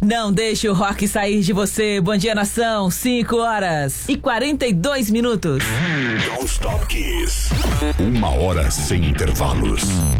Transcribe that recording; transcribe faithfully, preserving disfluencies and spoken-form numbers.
Não deixe o rock sair de você. Bom dia, nação. cinco horas e quarenta e dois minutos. Don't Stop Kiss. Uma hora sem intervalos.